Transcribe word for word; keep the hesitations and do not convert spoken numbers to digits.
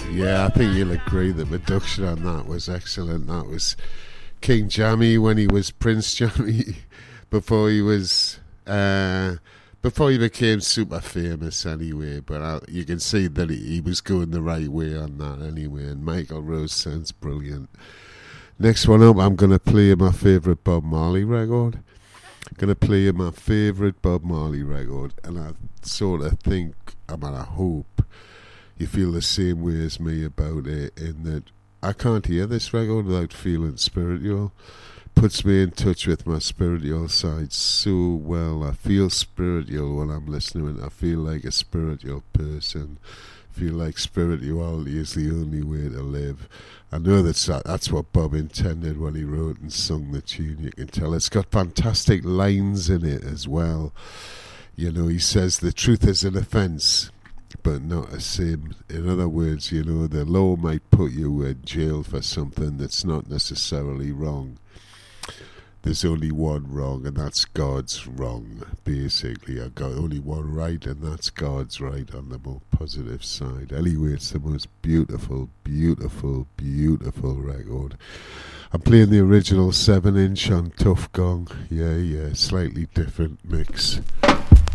Yeah, I think you'll agree the production on that was excellent. That was King Jammy when he was Prince Jammy before he was uh, before he became super famous anyway. But I, you can see that he, he was going the right way on that anyway. And Michael Rose sounds brilliant. Next one up, I'm going to play my favourite Bob Marley record. I'm going to play my favourite Bob Marley record, and I sort of think, I mean, I hope you feel the same way as me about it, in that I can't hear this record without feeling spiritual. Puts me in touch with my spiritual side so well. I feel spiritual when I'm listening. I feel like a spiritual person. I feel like spirituality is the only way to live. I know that's, that's what Bob intended when he wrote and sung the tune. You can tell it's got fantastic lines in it as well. You know, he says the truth is an offence, but not a sin. In other words, you know, the law might put you in jail for something that's not necessarily wrong. There's only one wrong, and that's God's wrong, basically. I've got only one right, and that's God's right on the more positive side. Anyway, it's the most beautiful, beautiful, beautiful record. I'm playing the original seven inch on Tough Gong. Yeah, yeah, slightly different mix.